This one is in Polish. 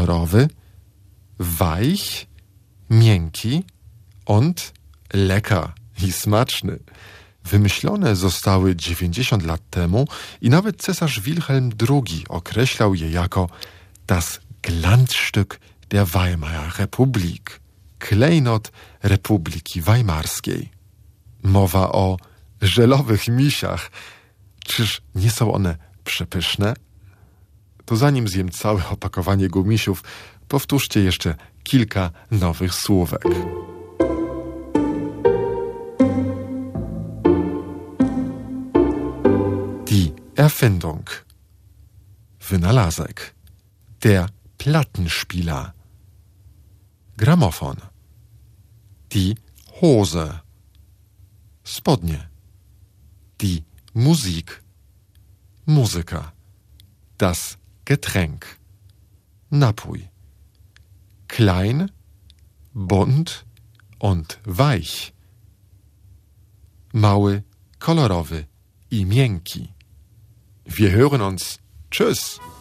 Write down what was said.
kolorowy, weich, miękki und lecker i smaczny. Wymyślone zostały 90 lat temu i nawet cesarz Wilhelm II określał je jako das Glanzstück der Weimarer Republik, klejnot Republiki Weimarskiej. Mowa o żelowych misiach. Czyż nie są one przepyszne? To zanim zjem całe opakowanie gumisiów, powtórzcie jeszcze kilka nowych słówek. Die Erfindung. Wynalazek. Der Plattenspieler. Gramofon. Die Hose. Spodnie. Die Musik. Muzyka. Das Getränk. Napój. Klein, bunt und weich. Mały, kolorowy i miękki. Wir hören uns. Tschüss.